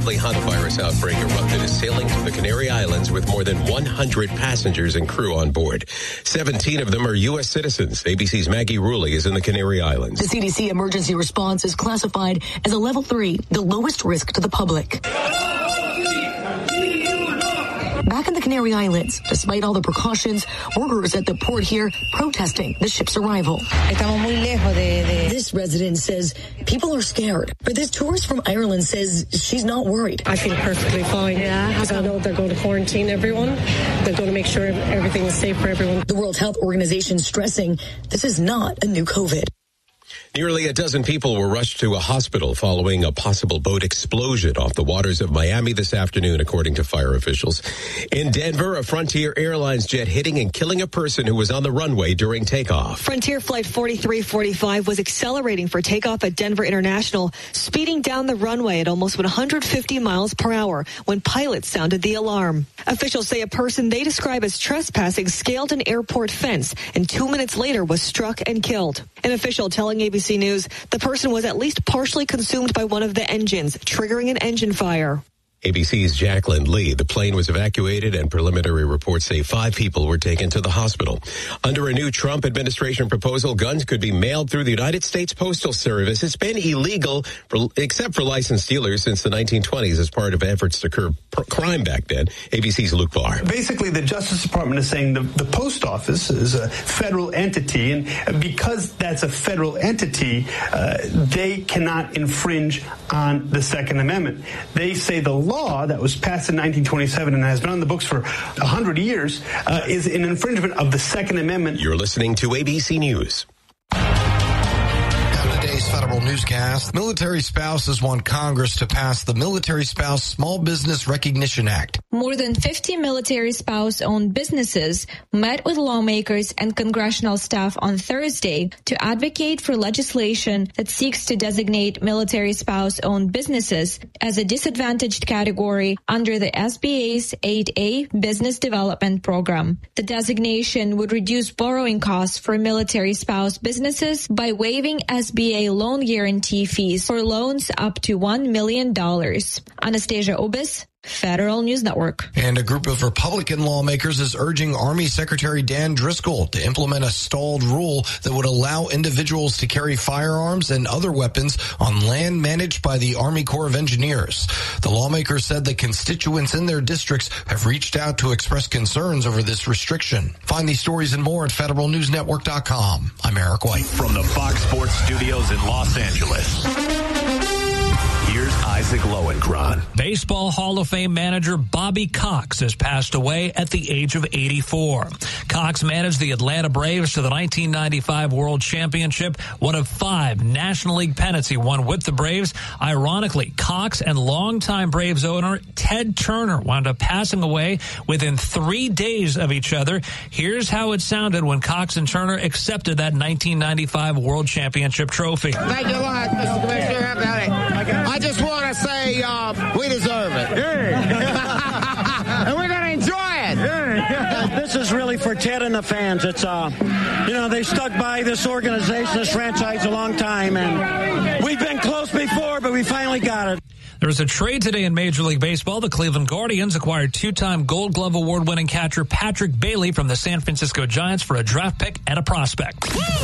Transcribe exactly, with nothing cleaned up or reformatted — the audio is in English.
deadly hantavirus outbreak erupted as sailing to the Canary Islands with more than one hundred passengers and crew on board. seventeen of them are U S citizens. A B C's Maggie Rulli is in the Canary Islands. The C D C emergency response is classified as a level three, the lowest risk to the public. Back in the Canary Islands, despite all the precautions, workers at the port here protesting the ship's arrival. This resident says people are scared, but this tourist from Ireland says she's not worried. I feel perfectly fine. Yeah, because I know they're going to quarantine everyone. They're going to make sure everything is safe for everyone. The World Health Organization stressing this is not a new COVID. Nearly a dozen people were rushed to a hospital following a possible boat explosion off the waters of Miami this afternoon, according to fire officials. In Denver, a Frontier Airlines jet hitting and killing a person who was on the runway during takeoff. Frontier Flight forty-three forty-five was accelerating for takeoff at Denver International, speeding down the runway at almost one hundred fifty miles per hour when pilots sounded the alarm. Officials say a person they describe as trespassing scaled an airport fence and two minutes later was struck and killed. An official telling A B C News the person was at least partially consumed by one of the engines, triggering an engine fire. A B C's Jacqueline Lee. The plane was evacuated and preliminary reports say five people were taken to the hospital. Under a new Trump administration proposal, guns could be mailed through the United States Postal Service. It's been illegal for, except for licensed dealers since the nineteen twenties as part of efforts to curb pr- crime back then. A B C's Luke Barr. Basically, the Justice Department is saying the, the post office is a federal entity, and because that's a federal entity, uh, they cannot infringe on the Second Amendment. They say the law that was passed in nineteen twenty-seven and has been on the books for one hundred years uh, is an infringement of the Second Amendment. You're listening to A B C News. Federal newscast. Military spouses want Congress to pass the Military Spouse Small Business Recognition Act. More than fifty military spouse-owned businesses met with lawmakers and congressional staff on Thursday to advocate for legislation that seeks to designate military spouse-owned businesses as a disadvantaged category under the S B A's eight A Business Development Program. The designation would reduce borrowing costs for military spouse businesses by waiving S B A loan guarantee fees for loans up to one million dollars. Anastasia Obis, Federal News Network. And a group of Republican lawmakers is urging Army Secretary Dan Driscoll to implement a stalled rule that would allow individuals to carry firearms and other weapons on land managed by the Army Corps of Engineers. The lawmakers said that constituents in their districts have reached out to express concerns over this restriction. Find these stories and more at federal news network dot com. I'm Eric White. From the Fox Sports Studios in Los Angeles, here's Isaac Lowenkron. Baseball Hall of Fame manager Bobby Cox has passed away at the age of eighty-four. Cox managed the Atlanta Braves to the nineteen ninety-five World Championship, one of five National League pennants he won with the Braves. Ironically, Cox and longtime Braves owner Ted Turner wound up passing away within three days of each other. Here's how it sounded when Cox and Turner accepted that nineteen ninety-five World Championship trophy. Thank you a lot, Mister Commissioner. I just want to say uh, we deserve it. Yeah. And we're going to enjoy it. Yeah. This is really for Ted and the fans. It's, uh, you know, they stuck by this organization, this franchise a long time, and we've been close before, but we finally got it. There was a trade today in Major League Baseball. The Cleveland Guardians acquired two-time Gold Glove Award-winning catcher Patrick Bailey from the San Francisco Giants for a draft pick and a prospect.